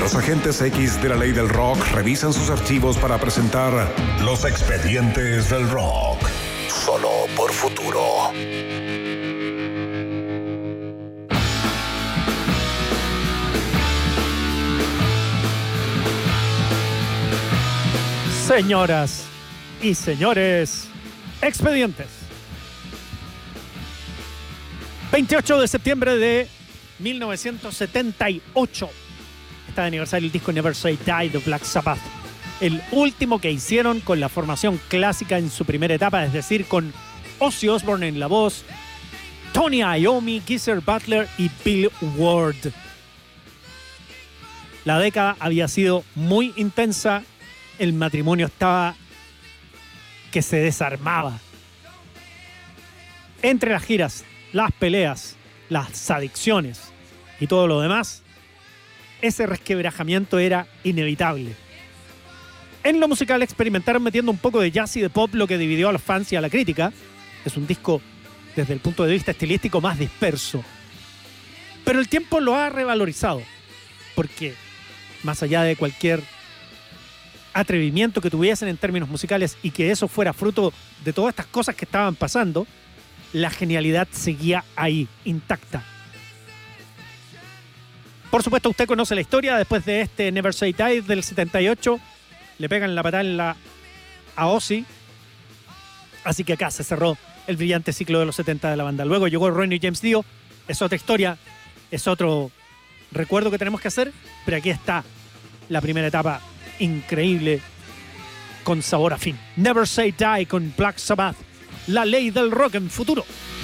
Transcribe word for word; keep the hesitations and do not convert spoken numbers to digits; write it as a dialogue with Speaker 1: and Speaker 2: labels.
Speaker 1: Los agentes X de la ley del rock revisan sus archivos para presentar Los Expedientes del Rock. Solo por Futuro.
Speaker 2: Señoras y señores, Expedientes. veintiocho de septiembre de mil novecientos setenta y ocho. Está de aniversario el disco Never Say Die de Black Sabbath. El último que hicieron con la formación clásica en su primera etapa, es decir, con Ozzy Osbourne en la voz, Tony Iommi, Geezer Butler y Bill Ward. La década había sido muy intensa. El matrimonio estaba que se desarmaba. Entre las giras, las peleas, las adicciones y todo lo demás, ese resquebrajamiento era inevitable. En lo musical experimentaron metiendo un poco de jazz y de pop, lo que dividió a los fans y a la crítica. Es un disco, desde el punto de vista estilístico, más disperso. Pero el tiempo lo ha revalorizado, porque más allá de cualquier atrevimiento que tuviesen en términos musicales y que eso fuera fruto de todas estas cosas que estaban pasando, la genialidad seguía ahí, intacta. Por supuesto, usted conoce la historia. Después de este Never Say Die del setenta y ocho, le pegan la patada en la a Ozzy. Así que acá se cerró el brillante ciclo de los setenta de la banda. Luego llegó Ronnie James Dio. Es otra historia, es otro recuerdo que tenemos que hacer, pero aquí está la primera etapa increíble con sabor a fin. Never Say Die con Black Sabbath, la ley del rock en Futuro.